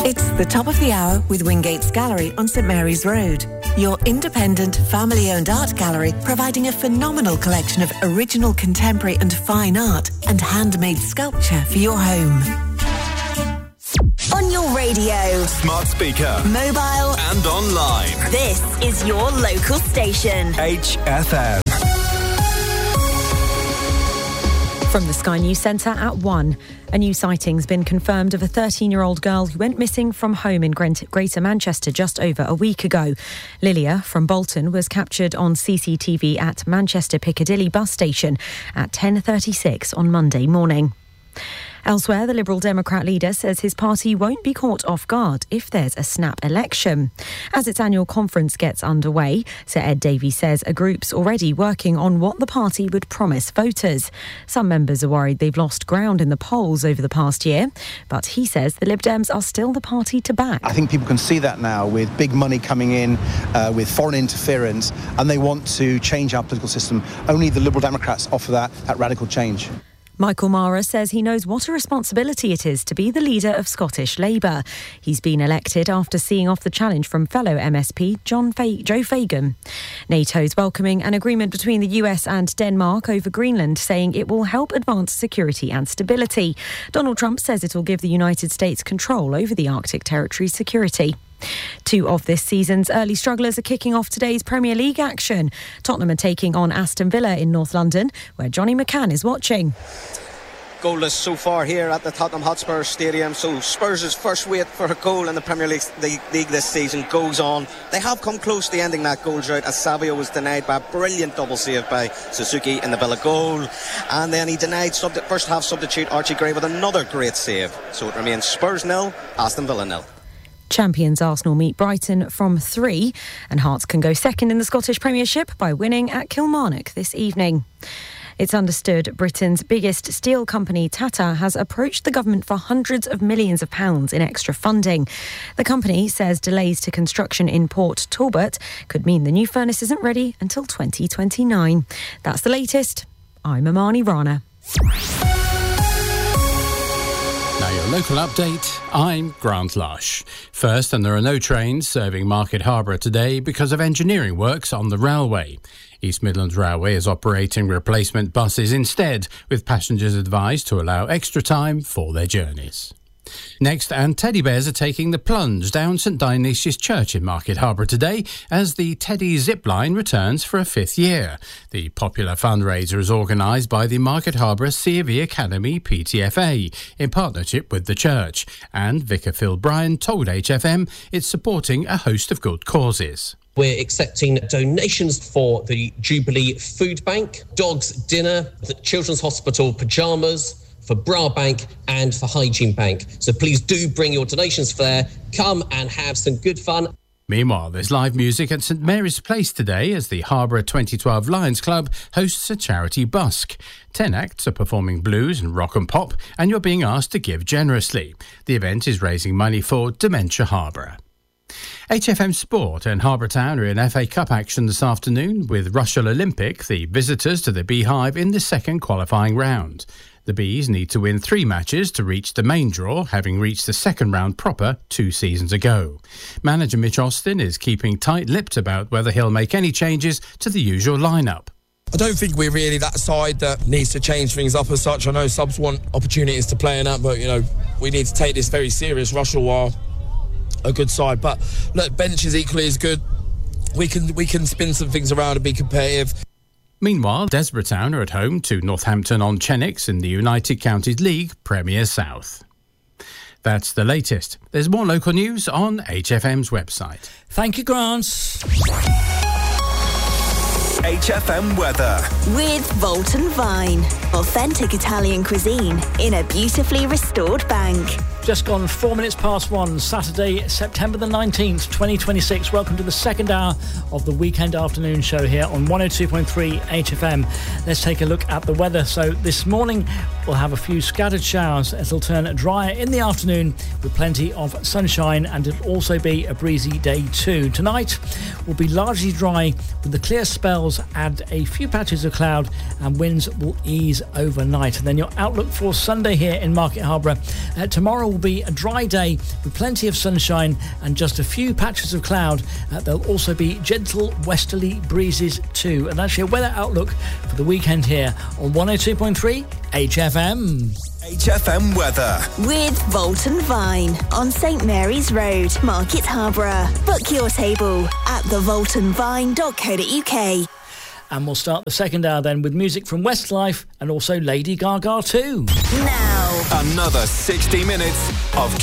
It's the top of the hour with Wingate's Gallery on St Mary's Road. Your independent, family-owned art gallery providing a phenomenal collection of original contemporary and fine art and handmade sculpture for your home. On your radio, smart speaker, mobile and online. This is your local station. HFM. From the Sky News Centre at 1. A new sighting's been confirmed of a 13-year-old girl who went missing from home in Greater Manchester just over a week ago. Lilia from Bolton was captured on CCTV at Manchester Piccadilly bus station at 10:36 on Monday morning. Elsewhere, the Liberal Democrat leader says his party won't be caught off guard if there's a snap election. As its annual conference gets underway, Sir Ed Davey says a group's already working on what the party would promise voters. Some members are worried they've lost ground in the polls over the past year, but he says the Lib Dems are still the party to back. I think people can see that now with big money coming in, with foreign interference, and they want to change our political system. Only the Liberal Democrats offer that radical change. Michael Mara says he knows what a responsibility it is to be the leader of Scottish Labour. He's been elected after seeing off the challenge from fellow MSP Joe Fagan. NATO's welcoming an agreement between the US and Denmark over Greenland, saying it will help advance security and stability. Donald Trump says it will give the United States control over the Arctic territory's security. Two of this season's early strugglers are kicking off today's Premier League action. Tottenham are taking on Aston Villa in North London, where Johnny McCann is watching. Goalless so far here at the Tottenham Hotspur Stadium, so Spurs' first wait for a goal in the Premier League this season goes on. They have come close to ending that goal drought as Savio was denied by a brilliant double save by Suzuki in the Villa goal, and then he denied first half substitute Archie Gray with another great save. So it remains Spurs 0, Aston Villa 0. Champions Arsenal meet Brighton from 3, and Hearts can go second in the Scottish Premiership by winning at Kilmarnock this evening. It's understood Britain's biggest steel company, Tata, has approached the government for hundreds of millions of pounds in extra funding. The company says delays to construction in Port Talbot could mean the new furnace isn't ready until 2029. That's the latest. I'm Amani Rana. Now your local update, I'm Grant Lush. First, and there are no trains serving Market Harbour today because of engineering works on the railway. East Midlands Railway is operating replacement buses instead, with passengers advised to allow extra time for their journeys. Next, and teddy bears are taking the plunge down St Dionysius Church in Market Harbour today as the Teddy Zipline returns for a 5th year. The popular fundraiser is organised by the Market Harbour C.V. Academy PTFA in partnership with the church, and Vicar Phil Bryan told HFM it's supporting a host of good causes. We're accepting donations for the Jubilee Food Bank, Dogs Dinner, the Children's Hospital Pyjamas, for Bra Bank and for Hygiene Bank. So please do bring your donations for there. Come and have some good fun. Meanwhile, there's live music at St Mary's Place today as the Harbour 2012 Lions Club hosts a charity busk. 10 acts are performing blues and rock and pop, and you're being asked to give generously. The event is raising money for Dementia Harbour. HFM Sport and Harbour Town are in FA Cup action this afternoon with Rushall Olympic, the visitors to the Beehive in the second qualifying round. The Bees need to win 3 matches to reach the main draw, having reached the second round proper 2 seasons ago. Manager Mitch Austin is keeping tight-lipped about whether he'll make any changes to the usual lineup. I don't think we're really that side that needs to change things up as such. I know subs want opportunities to play in that, but, we need to take this very serious. Rushall are a good side, but look, bench is equally as good. We can spin some things around and be competitive. Meanwhile, Desborough Town are at home to Northampton-on-Chenix in the United Counties League Premier South. That's the latest. There's more local news on HFM's website. Thank you, Grant. HFM weather. With Bolton Vine. Authentic Italian cuisine in a beautifully restored bank. Just gone 4 minutes past 1, Saturday, September the 19th, 2026. Welcome to the second hour of the weekend afternoon show here on 102.3 HFM. Let's take a look at the weather. So this morning we'll have a few scattered showers. It'll turn drier in the afternoon with plenty of sunshine, and it'll also be a breezy day too. Tonight will be largely dry with the clear spells and a few patches of cloud, and winds will ease is overnight. And then your outlook for Sunday here in Market Harborough. Tomorrow will be a dry day with plenty of sunshine and just a few patches of cloud. There'll also be gentle westerly breezes too. And actually a weather outlook for the weekend here on 102.3 HFM. HFM weather. With Volton Vine on St Mary's Road, Market Harborough. Book your table at thevoltonvine.co.uk. And we'll start the second hour then with music from Westlife and also Lady Gaga too. Now, Another 60 minutes of